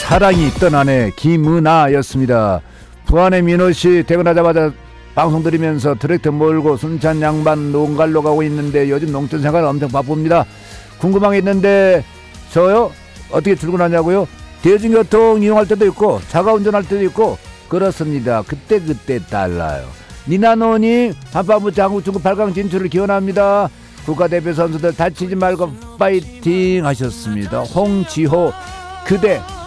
사랑이 떠나네 김은아였습니다. 부안의 민호씨 퇴근하자마자 방송 들으면서 트랙터 몰고 순찬 양반 농갈로 가고 있는데 요즘 농촌 생활 엄청 바쁩니다. 궁금한 게 있는데 저요? 어떻게 출근하냐고요? 대중교통 이용할 때도 있고 자가 운전할 때도 있고 그렇습니다. 그때 달라요. 니나노니 한파무치 한국 축구 8강 진출을 기원합니다. 국가대표 선수들 다치지 말고 파이팅 하셨습니다. 홍지호 그대